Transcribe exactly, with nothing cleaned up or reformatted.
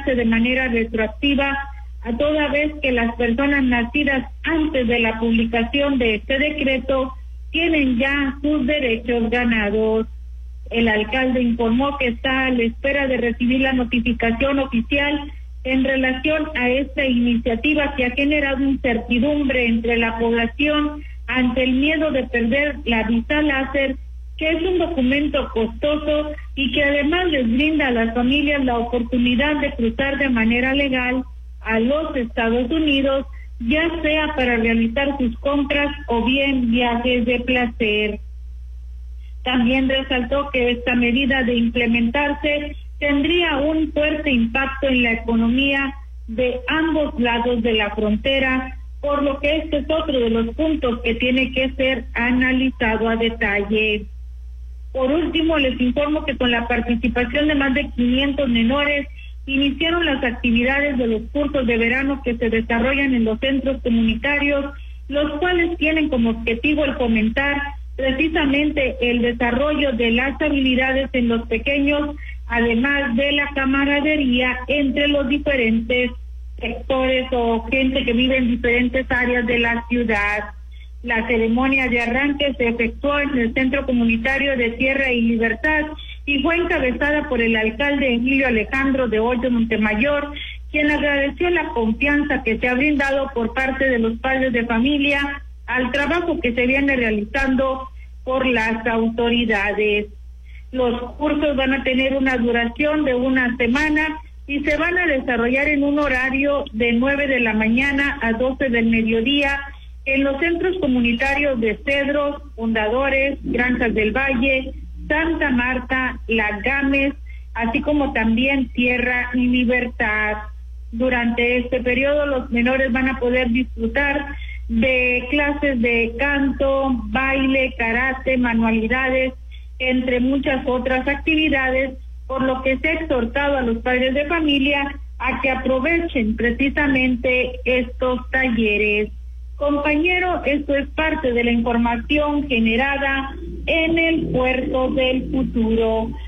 aplicarse de manera retroactiva a toda vez que las personas nacidas antes de la publicación de este decreto tienen ya sus derechos ganados. El alcalde informó que está a la espera de recibir la notificación oficial en relación a esta iniciativa que ha generado incertidumbre entre la población ante el miedo de perder la visa láser, que es un documento costoso y que además les brinda a las familias la oportunidad de cruzar de manera legal a los Estados Unidos, ya sea para realizar sus compras o bien viajes de placer. También resaltó que esta medida de implementarse tendría un fuerte impacto en la economía de ambos lados de la frontera, por lo que este es otro de los puntos que tiene que ser analizado a detalle. Por último, les informo que con la participación de más de quinientos menores, iniciaron las actividades de los cursos de verano que se desarrollan en los centros comunitarios, los cuales tienen como objetivo el fomentar precisamente el desarrollo de las habilidades en los pequeños, además de la camaradería entre los diferentes sectores o gente que vive en diferentes áreas de la ciudad. La ceremonia de arranque se efectuó en el Centro Comunitario de Tierra y Libertad y fue encabezada por el alcalde Emilio Alejandro de Hoyo Montemayor, quien agradeció la confianza que se ha brindado por parte de los padres de familia al trabajo que se viene realizando por las autoridades. Los cursos van a tener una duración de una semana y se van a desarrollar en un horario de nueve de la mañana a doce del mediodía en los centros comunitarios de Cedros, Fundadores, Granjas del Valle, Santa Marta, La Gámez, así como también Tierra y Libertad. Durante este periodo los menores van a poder disfrutar de clases de canto, baile, karate, manualidades, entre muchas otras actividades, por lo que se ha exhortado a los padres de familia a que aprovechen precisamente estos talleres. Compañero, esto es parte de la información generada en el Puerto del Futuro.